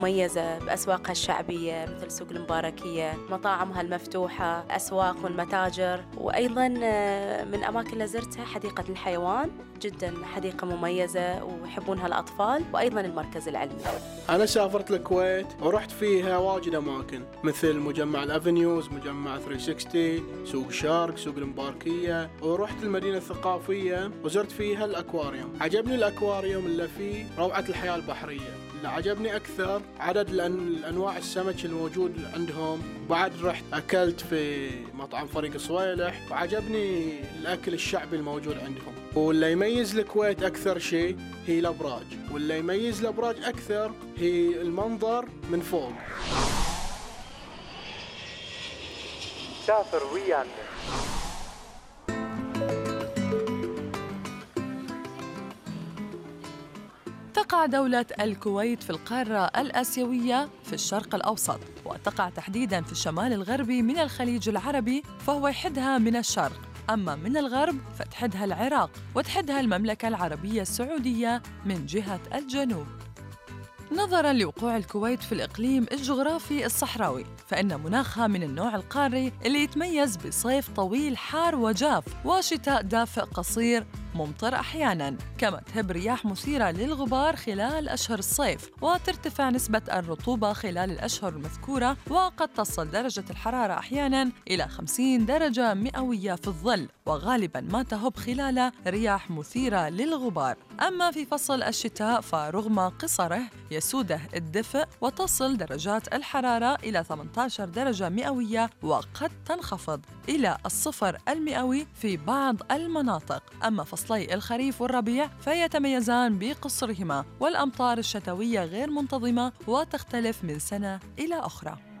مميزة بأسواقها الشعبية مثل سوق المباركية، مطاعمها المفتوحة، أسواق والمتاجر، وأيضاً من أماكن اللي زرتها حديقة الحيوان، جداً حديقة مميزة ويحبونها الأطفال، وأيضاً المركز العلمي. أنا سافرت الكويت ورحت فيها واجد أماكن مثل مجمع الأفنيوز، مجمع 360، سوق شارك، سوق المباركية، ورحت المدينة الثقافية وزرت فيها الأكواريوم. عجبني الأكواريوم اللي فيه روعة الحياة البحرية. اللي عجبني أكثر عدد الأنواع السمك الموجود عندهم. بعد رحت أكلت في مطعم فريق صويلح، وعجبني الأكل الشعبي الموجود عندهم. واللي يميز الكويت أكثر شيء هي الأبراج، واللي يميز الأبراج أكثر هي المنظر من فوق. سافر ويانا. تقع دولة الكويت في القارة الآسيوية في الشرق الأوسط، وتقع تحديداً في الشمال الغربي من الخليج العربي، فهو يحدها من الشرق، أما من الغرب فتحدها العراق، وتحدها المملكة العربية السعودية من جهة الجنوب. نظراً لوقوع الكويت في الإقليم الجغرافي الصحراوي، فإن مناخها من النوع القاري اللي يتميز بصيف طويل حار وجاف وشتاء دافئ قصير ممطر أحياناً، كما تهب رياح مثيرة للغبار خلال أشهر الصيف، وترتفع نسبة الرطوبة خلال الأشهر المذكورة، وقد تصل درجة الحرارة أحياناً إلى 50 درجة مئوية في الظل، وغالباً ما تهب خلاله رياح مثيرة للغبار. أما في فصل الشتاء فرغم قصره يسوده الدفء، وتصل درجات الحرارة إلى 18 درجة مئوية، وقد تنخفض إلى الصفر المئوي في بعض المناطق. أما فصلي الخريف والربيع فيتميزان بقصرهما، والأمطار الشتوية غير منتظمة وتختلف من سنة إلى أخرى.